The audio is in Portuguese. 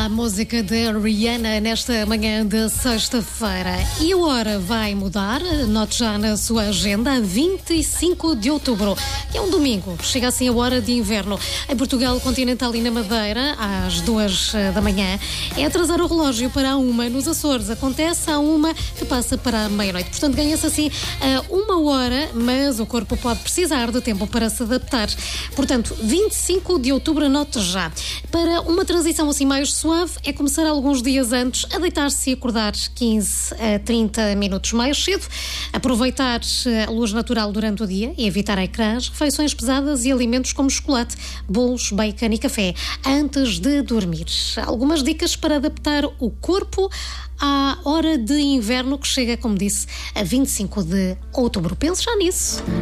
A música de Rihanna nesta manhã de sexta-feira. E a hora vai mudar, note já na sua agenda, 25 de outubro, que é um domingo. Chega assim a hora de inverno. Em Portugal continental e na Madeira, às 2 da manhã. É atrasar o relógio para a 1. Nos Açores acontece à 1 que passa para a meia-noite. Portanto, ganha-se assim uma hora, mas o corpo pode precisar de tempo para se adaptar. Portanto, 25 de outubro, anote já. Para uma transição assim mais suave, é começar alguns dias antes a deitar-se e acordar 15 a 30 minutos mais cedo, aproveitar a luz natural durante o dia e evitar ecrãs, refeições pesadas e alimentos como chocolate, bolos, bacon e café antes de dormir. Algumas dicas para adaptar o corpo à hora de inverno que chega, como disse, a 25 de outubro. Pense já nisso.